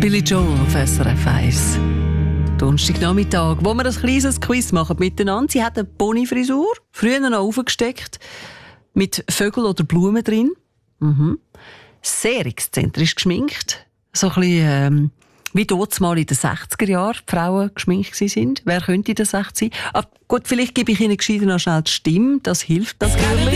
Billy Joel auf SRF 1. Donnerstagnachmittag, wo wir ein kleines Quiz machen miteinander. Sie hat eine Ponyfrisur, früher noch aufgesteckt, mit Vögeln oder Blumen drin. Sehr exzentrisch geschminkt. So ein bisschen, wie dort mal in den 60er Jahren die Frauen geschminkt waren. Wer könnte das echt sein? Gut, vielleicht gebe ich Ihnen gescheiter noch schnell die Stimme. Das hilft das natürlich.